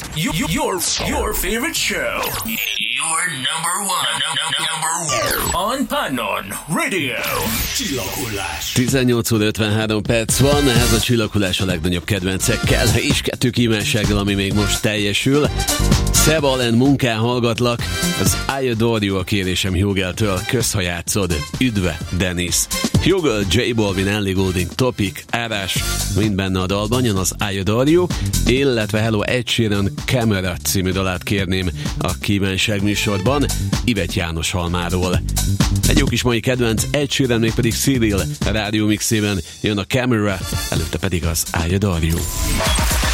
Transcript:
Your favorite show. Your number one. On Pannon Radio. Csillaghullás. 18 óra 53 perc van, ehhez a Csillaghullás a legnagyobb kedvencekkel, és 2 kívánsággal, ami még most teljesül. Szebalen munkán hallgatlak, az I Adore You a kérésem Hugeltől, kösz, ha játszod, üdve, Dennis. Hugel, J Balvin, Ellie Goulding, Topic, Árás, mind benne a dalban, jön az I Adore You, illetve Hello Ed Sheeran Camera című dalát kérném a kívánság műsorban, Ivet János Halmáról. Egy jó kis mai kedvenc, Ed Sheeran, még pedig Cyril rádió mixében jön a Camera, előtte pedig az I Adore You.